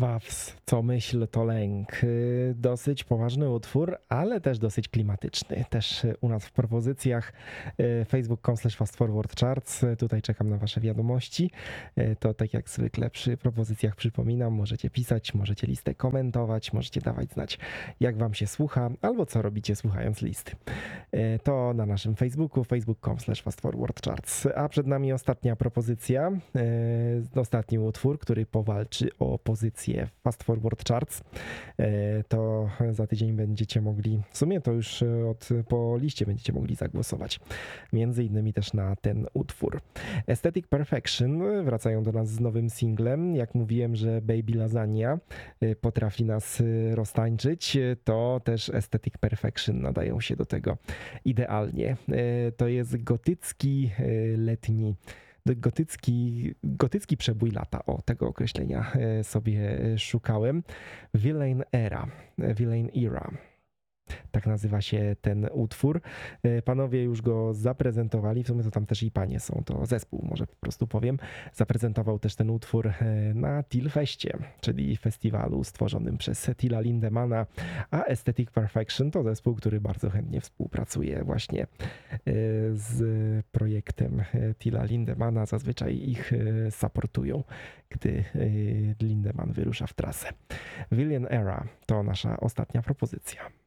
Waws, co myśl, to lęk. Dosyć poważny utwór, ale też dosyć klimatyczny. Też u nas w propozycjach facebook.com/fastforwardcharts. Tutaj czekam na wasze wiadomości. To tak jak zwykle przy propozycjach przypominam, możecie pisać, możecie listę komentować, możecie dawać znać, jak wam się słucha, albo co robicie słuchając listy. To na naszym Facebooku, facebook.com/fastforwardcharts. A przed nami ostatnia propozycja, ostatni utwór, który powalczy o pozycję Fast Forward Charts. To za tydzień będziecie mogli, w sumie to już po liście będziecie mogli zagłosować. Między innymi też na ten utwór. Aesthetic Perfection wracają do nas z nowym singlem. Jak mówiłem, że Baby Lasagna potrafi nas roztańczyć, to też Aesthetic Perfection nadają się do tego idealnie. To jest gotycki letni gotycki przebój lata, tego określenia sobie szukałem. Villain Era. Tak nazywa się ten utwór. Panowie już go zaprezentowali, w sumie to tam też i panie są, to zespół, może po prostu powiem. Zaprezentował też ten utwór na Tillfeście, czyli festiwalu stworzonym przez Tilla Lindemana, a Aesthetic Perfection to zespół, który bardzo chętnie współpracuje właśnie z projektem Tilla Lindemana. Zazwyczaj ich supportują, gdy Lindemann wyrusza w trasę. Villain Era to nasza ostatnia propozycja.